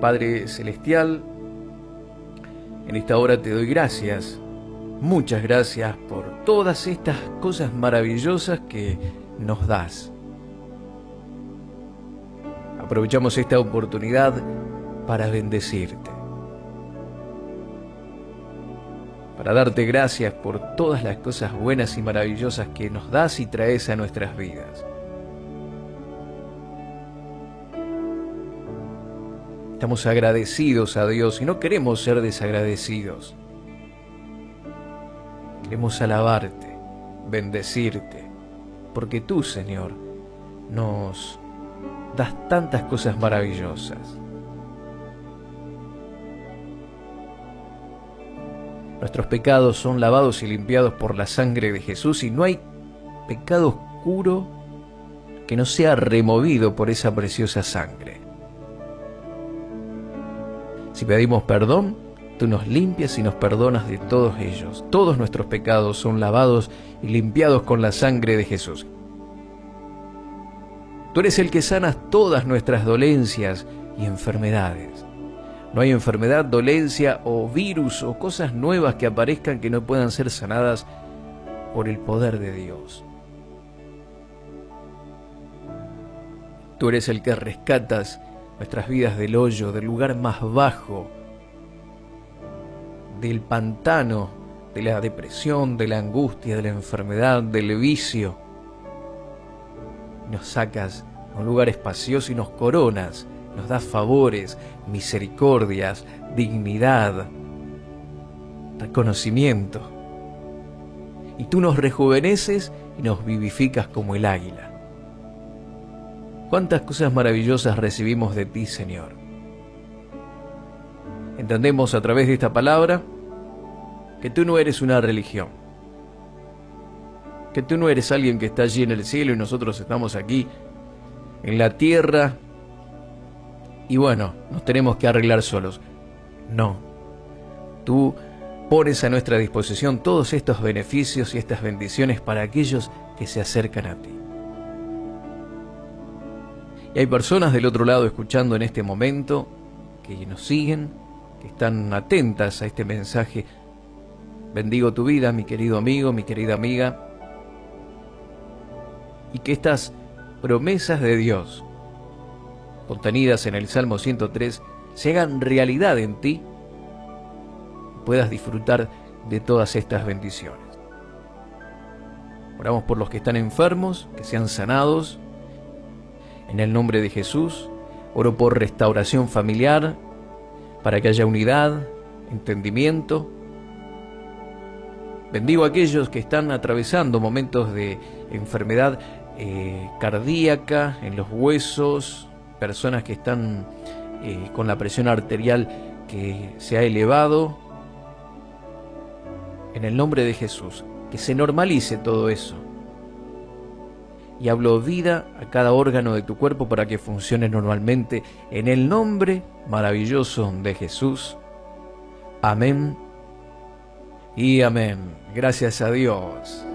Padre Celestial, en esta hora te doy gracias, muchas gracias por todas estas cosas maravillosas que nos das. Aprovechamos esta oportunidad para bendecirte, para darte gracias por todas las cosas buenas y maravillosas que nos das y traes a nuestras vidas. Estamos agradecidos a Dios y no queremos ser desagradecidos. Queremos alabarte, bendecirte, porque tú, Señor, nos das tantas cosas maravillosas. Nuestros pecados son lavados y limpiados por la sangre de Jesús y no hay pecado oscuro que no sea removido por esa preciosa sangre. Si pedimos perdón, tú nos limpias y nos perdonas de todos ellos. Todos nuestros pecados son lavados y limpiados con la sangre de Jesús. Tú eres el que sanas todas nuestras dolencias y enfermedades. No hay enfermedad, dolencia o virus o cosas nuevas que aparezcan que no puedan ser sanadas por el poder de Dios. Tú eres el que rescatas nuestras vidas del hoyo, del lugar más bajo, del pantano, de la depresión, de la angustia, de la enfermedad, del vicio. Nos sacas a un lugar espacioso y nos coronas, nos das favores, misericordias, dignidad, reconocimiento. Y tú nos rejuveneces y nos vivificas como el águila. Cuántas cosas maravillosas recibimos de ti, Señor. Entendemos a través de esta palabra que tú no eres una religión, que tú no eres alguien que está allí en el cielo y nosotros estamos aquí en la tierra y bueno, nos tenemos que arreglar solos. No, tú pones a nuestra disposición todos estos beneficios y estas bendiciones para aquellos que se acercan a ti. Y hay personas del otro lado escuchando en este momento que nos siguen, que están atentas a este mensaje. Bendigo tu vida, mi querido amigo, mi querida amiga, y que estas promesas de Dios, contenidas en el Salmo 103, se hagan realidad en ti y puedas disfrutar de todas estas bendiciones. Oramos por los que están enfermos, que sean sanados. En el nombre de Jesús, oro por restauración familiar, para que haya unidad, entendimiento. Bendigo a aquellos que están atravesando momentos de enfermedad cardíaca, en los huesos, personas que están con la presión arterial que se ha elevado. En el nombre de Jesús, que se normalice todo eso. Y hablo vida a cada órgano de tu cuerpo para que funcione normalmente en el nombre maravilloso de Jesús. Amén y amén. Gracias a Dios.